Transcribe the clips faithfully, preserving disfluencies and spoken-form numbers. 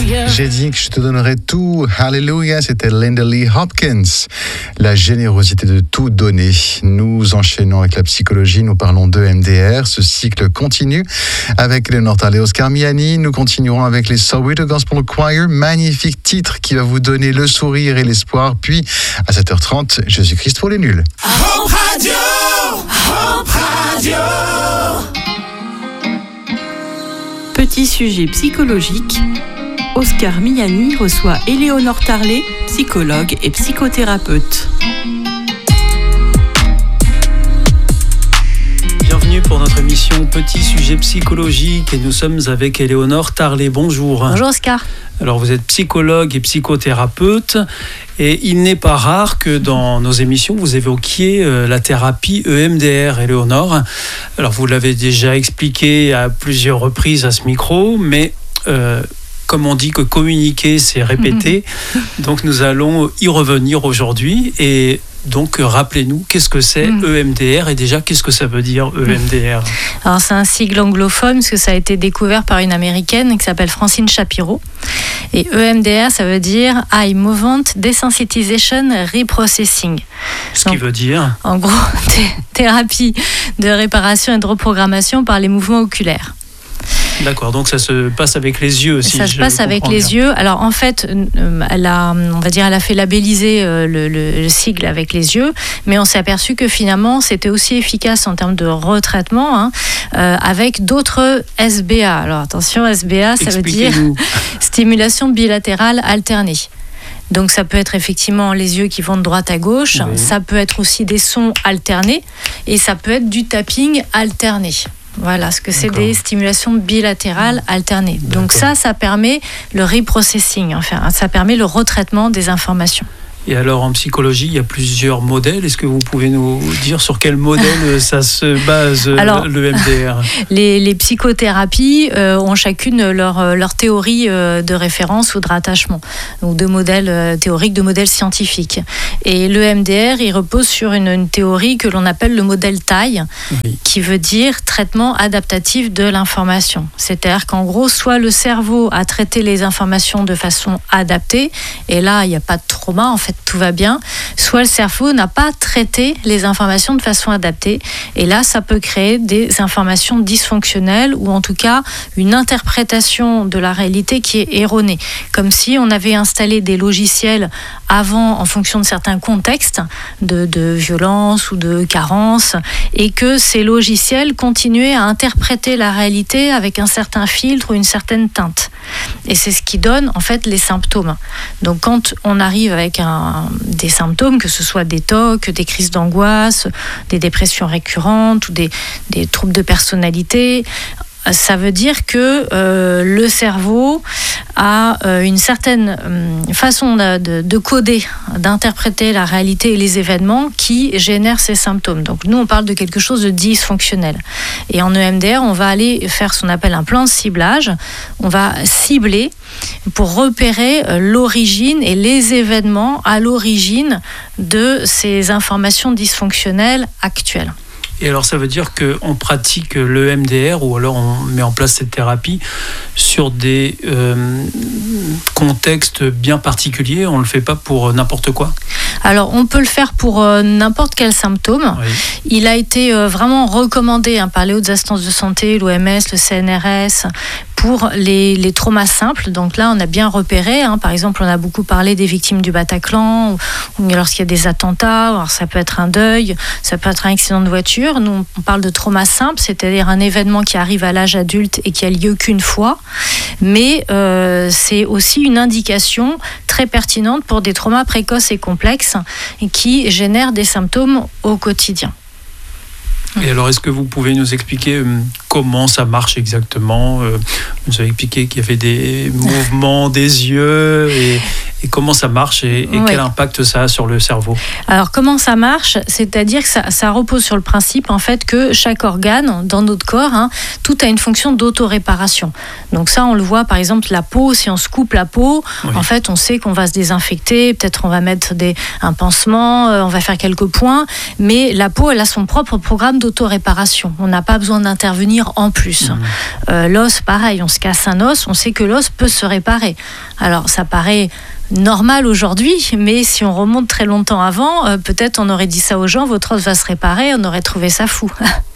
J'ai dit que je te donnerais tout. Hallelujah, c'était Linda Lee Hopkins. La générosité de tout donner. Nous enchaînons avec la psychologie. Nous parlons de E M D R. Ce cycle continue avec Eleonore Tarlet et Oscar Miani. Nous continuerons avec les Soweto Gospel Choir. Magnifique titre qui va vous donner le sourire et l'espoir. Puis, à sept heures trente, Jésus-Christ pour les nuls. Hope Radio, Hope Radio. Petit sujet psychologique. Oscar Miani reçoit Eleonore Tarlet, psychologue et psychothérapeute. Bienvenue pour notre émission Petit sujet psychologique et nous sommes avec Eleonore Tarlet. Bonjour. Bonjour Oscar. Alors vous êtes psychologue et psychothérapeute et il n'est pas rare que dans nos émissions vous évoquiez la thérapie E M D R, Eleonore. Alors vous l'avez déjà expliqué à plusieurs reprises à ce micro, mais euh, comme on dit que communiquer c'est répéter, donc nous allons y revenir aujourd'hui et donc, rappelez-nous, qu'est-ce que c'est mmh. E M D R et déjà, qu'est-ce que ça veut dire E M D R ? Alors, c'est un sigle anglophone parce que ça a été découvert par une américaine qui s'appelle Francine Shapiro. Et E M D R, ça veut dire Eye Movement Desensitization Reprocessing. Ce donc, qui veut dire ? En gros, thérapie de réparation et de reprogrammation par les mouvements oculaires. D'accord, donc ça se passe avec les yeux aussi. Ça se passe avec les bien. yeux. Alors en fait, elle a, on va dire, elle a fait labelliser le, le, le sigle avec les yeux, mais on s'est aperçu que finalement c'était aussi efficace en termes de retraitement hein, euh, avec d'autres S B A. Alors attention, S B A, ça veut dire stimulation bilatérale alternée. Donc ça peut être effectivement les yeux qui vont de droite à gauche, oui. Ça peut être aussi des sons alternés et ça peut être du tapping alterné. Voilà, ce que c'est D'accord. Des stimulations bilatérales alternées. D'accord. Donc ça, ça permet le reprocessing, enfin, ça permet le retraitement des informations. Et alors, en psychologie, il y a plusieurs modèles. Est-ce que vous pouvez nous dire sur quel modèle ça se base, alors, le E M D R ? les, les psychothérapies euh, ont chacune leur, leur théorie euh, de référence ou de rattachement, ou de modèles euh, théoriques, de modèles scientifiques. Et le E M D R, il repose sur une, une théorie que l'on appelle le modèle taille, oui. Qui veut dire traitement adaptatif de l'information. C'est-à-dire qu'en gros, soit le cerveau a traité les informations de façon adaptée, et là, il n'y a pas de trauma, en fait, tout va bien, soit le cerveau n'a pas traité les informations de façon adaptée et là ça peut créer des informations dysfonctionnelles ou en tout cas une interprétation de la réalité qui est erronée, comme si on avait installé des logiciels avant en fonction de certains contextes de, de violence ou de carence et que ces logiciels continuaient à interpréter la réalité avec un certain filtre ou une certaine teinte et c'est ce qui donne en fait les symptômes. Donc quand on arrive avec un des symptômes, que ce soit des tocs, des crises d'angoisse, des dépressions récurrentes ou des, des troubles de personnalité, ça veut dire que euh, le cerveau a euh, une certaine euh, façon de, de, de coder, d'interpréter la réalité et les événements qui génèrent ces symptômes. Donc nous, on parle de quelque chose de dysfonctionnel. Et en E M D R, on va aller faire ce qu'on appelle un plan de ciblage. On va cibler pour repérer euh, l'origine et les événements à l'origine de ces informations dysfonctionnelles actuelles. Et alors, ça veut dire qu'on pratique l'E M D R ou alors on met en place cette thérapie sur des euh, contextes bien particuliers. On ne le fait pas pour n'importe quoi ? Alors, on peut le faire pour euh, n'importe quel symptôme. Oui. Il a été euh, vraiment recommandé hein, par les hautes instances de santé, l'O M S, le C N R S, pour les, les traumas simples. Donc là, on a bien repéré. Hein, par exemple, on a beaucoup parlé des victimes du Bataclan, ou, ou lorsqu'il y a des attentats. Alors ça peut être un deuil, ça peut être un accident de voiture. Nous, on parle de trauma simple, c'est-à-dire un événement qui arrive à l'âge adulte et qui a lieu qu'une fois. Mais euh, c'est aussi une indication très pertinente pour des traumas précoces et complexes et qui génèrent des symptômes au quotidien. Et alors, est-ce que vous pouvez nous expliquer euh, comment ça marche exactement ? euh, Vous avez expliqué qu'il y avait des mouvements des yeux et, et comment ça marche et, et Oui. quel impact ça a sur le cerveau. Alors comment ça marche ? C'est-à-dire que ça, ça repose sur le principe en fait que chaque organe dans notre corps, hein, tout a une fonction d'autoréparation. Donc ça on le voit par exemple la peau, si on se coupe la peau, Oui. en fait on sait qu'on va se désinfecter, peut-être on va mettre des, un pansement, euh, on va faire quelques points, mais la peau elle a son propre programme d'autoréparation. On n'a pas besoin d'intervenir en plus. Mmh. Euh, l'os pareil, on se casse un os, on sait que l'os peut se réparer. Alors ça paraît normal aujourd'hui, mais si on remonte très longtemps avant, euh, peut-être on aurait dit ça aux gens, votre os va se réparer, on aurait trouvé ça fou.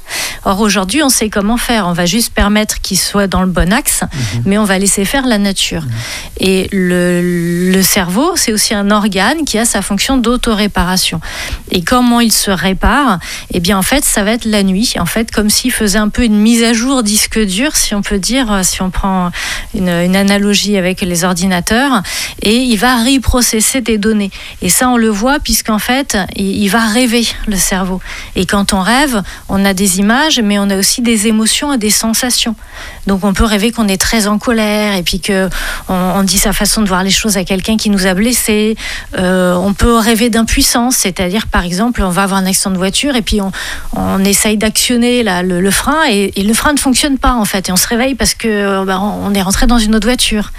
Or aujourd'hui, on sait comment faire. On va juste permettre qu'il soit dans le bon axe, mmh. mais on va laisser faire la nature. Mmh. Et le, le cerveau, c'est aussi un organe qui a sa fonction d'autoréparation. Et comment il se répare ? Eh bien, en fait, ça va être la nuit. En fait, comme s'il faisait un peu une mise à jour disque dur, si on peut dire, si on prend une, une analogie avec les ordinateurs, et il va reprocesser des données. Et ça, on le voit puisqu'en fait, il, il va rêver, le cerveau. Et quand on rêve, on a des images, mais on a aussi des émotions et des sensations. Donc on peut rêver qu'on est très en colère et puis qu'on on dit sa façon de voir les choses à quelqu'un qui nous a blessés. Euh, on peut rêver d'impuissance, c'est-à-dire par exemple on va avoir un accident de voiture et puis on, on essaye d'actionner là, le, le frein et, et le frein ne fonctionne pas en fait et on se réveille parce que bah, on est rentré dans une autre voiture.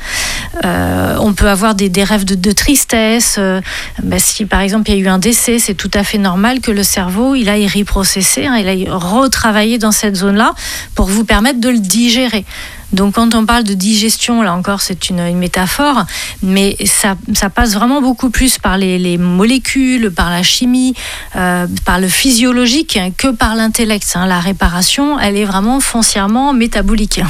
Euh, on peut avoir des, des rêves de, de tristesse. Euh, bah, si par exemple il y a eu un décès, c'est tout à fait normal que le cerveau il aille reprocesser, hein, il aille retravailler dans cette zone-là pour vous permettre de le digérer. Donc quand on parle de digestion, là encore c'est une, une métaphore, mais ça, ça passe vraiment beaucoup plus par les, les molécules, par la chimie, euh, par le physiologique que par l'intellect. Hein. La réparation, elle est vraiment foncièrement métabolique.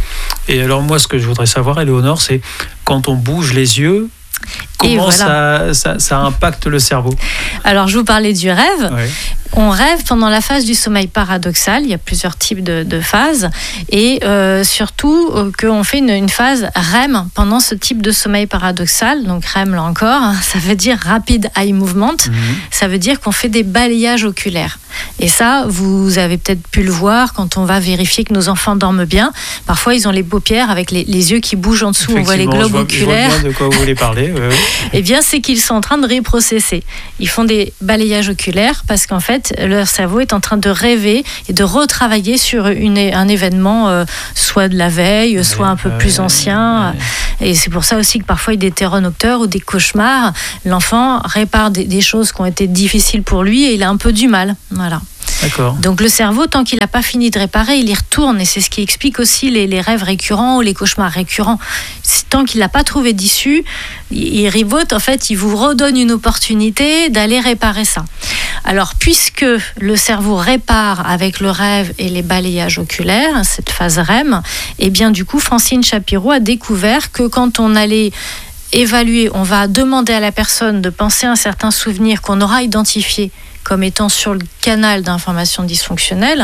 Et alors moi ce que je voudrais savoir, Éléonore, c'est quand on bouge les yeux, comment voilà. ça, ça, ça impacte le cerveau ? Alors je vous parlais du rêve. Ouais. On rêve pendant la phase du sommeil paradoxal, il y a plusieurs types de, de phases, et euh, surtout euh, qu'on fait une, une phase R E M pendant ce type de sommeil paradoxal. Donc R E M là encore, hein, ça veut dire Rapid Eye Movement, mmh. ça veut dire qu'on fait des balayages oculaires. Et ça, vous avez peut-être pu le voir quand on va vérifier que nos enfants dorment bien. Parfois, ils ont les paupières avec les, les yeux qui bougent en dessous, on voit les globes je vois, oculaires. Je vois bien de quoi vous voulez parler. Ouais, ouais. Eh bien, c'est qu'ils sont en train de reprocesser. Ils font des balayages oculaires parce qu'en fait, leur cerveau est en train de rêver et de retravailler sur une, un événement, euh, soit de la veille, ouais, soit un peu ouais, plus ancien. Ouais. Et c'est pour ça aussi que parfois, il y a des ptéronocteurs ou des cauchemars. L'enfant répare des, des choses qui ont été difficiles pour lui et il a un peu du mal. Voilà. D'accord. Donc le cerveau, tant qu'il n'a pas fini de réparer, il y retourne et c'est ce qui explique aussi les, les rêves récurrents ou les cauchemars récurrents. Tant qu'il n'a pas trouvé d'issue, il ribote, en fait, il vous redonne une opportunité d'aller réparer ça. Alors, puisque le cerveau répare avec le rêve et les balayages oculaires, cette phase R E M, eh bien du coup, Francine Shapiro a découvert que quand on allait évaluer, on va demander à la personne de penser à un certain souvenir qu'on aura identifié comme étant sur le canal d'information dysfonctionnelle,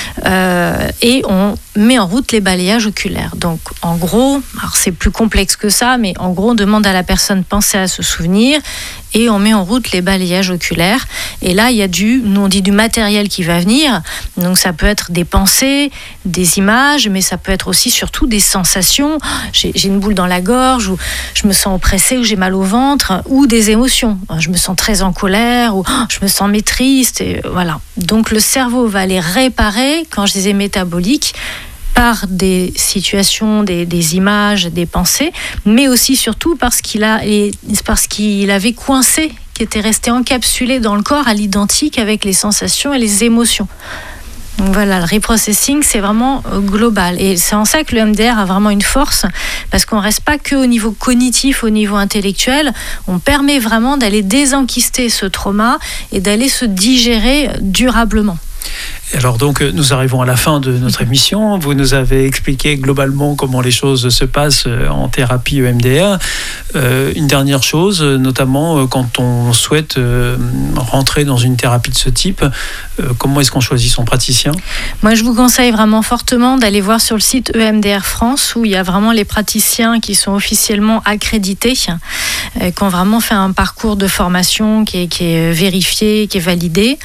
euh, et on met en route les balayages oculaires. Donc, en gros, alors c'est plus complexe que ça, mais en gros, on demande à la personne de penser à ce souvenir et on met en route les balayages oculaires. Et là, il y a du, nous on dit du matériel qui va venir. Donc, ça peut être des pensées, des images, mais ça peut être aussi surtout des sensations. J'ai, j'ai une boule dans la gorge, ou je me sens oppressée, ou j'ai mal au ventre, ou des émotions. Je me sens très en colère, ou je me sens triste. Et voilà. Donc, le cerveau va les réparer, quand je disais métabolique, par des situations, des, des images, des pensées, mais aussi surtout parce qu'il a, parce qu'il avait coincé, qui était resté encapsulé dans le corps à l'identique avec les sensations et les émotions. Donc voilà, le reprocessing, c'est vraiment global. Et c'est en ça que le M D R a vraiment une force, parce qu'on ne reste pas qu'au niveau cognitif, au niveau intellectuel. On permet vraiment d'aller désenquister ce trauma et d'aller se digérer durablement. Alors donc nous arrivons à la fin de notre émission. Vous nous avez expliqué globalement comment les choses se passent en thérapie E M D R. Euh, une dernière chose, notamment quand on souhaite euh, rentrer dans une thérapie de ce type, euh, comment est-ce qu'on choisit son praticien ? Moi je vous conseille vraiment fortement d'aller voir sur le site E M D R France, où il y a vraiment les praticiens qui sont officiellement accrédités, euh, qui ont vraiment fait un parcours de formation qui est, qui est vérifié, qui est validé.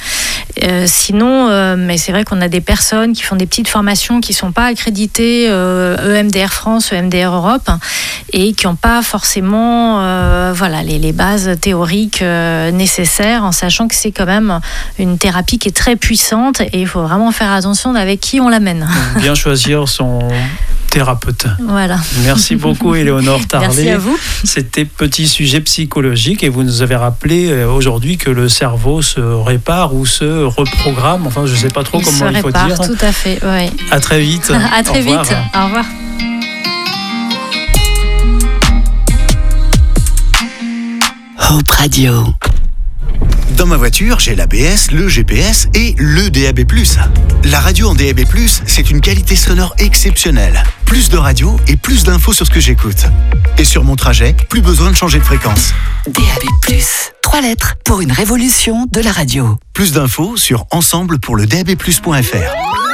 Euh, sinon, euh, mais c'est vrai qu'on a des personnes qui font des petites formations qui ne sont pas accréditées euh, E M D R France, E M D R Europe, et qui n'ont pas forcément euh, voilà, les, les bases théoriques euh, nécessaires, en sachant que c'est quand même une thérapie qui est très puissante et il faut vraiment faire attention avec qui on l'amène. Bien choisir son thérapeute. Voilà. Merci beaucoup, Éléonore Tarlet. Merci à vous. C'était Petit Sujet Psychologique et vous nous avez rappelé aujourd'hui que le cerveau se répare ou se reprogramme. Enfin, je ne sais pas trop il comment se il faut répare, dire. Tout à fait, oui. À très vite. À très Au revoir. vite. Au revoir. Hope Radio. Dans ma voiture, j'ai l'A B S, le G P S et le D A B plus. La radio en D A B plus, c'est une qualité sonore exceptionnelle. Plus de radio et plus d'infos sur ce que j'écoute. Et sur mon trajet, plus besoin de changer de fréquence. D A B plus. Trois lettres pour une révolution de la radio. Plus d'infos sur ensemble pour le D A B plus point F R.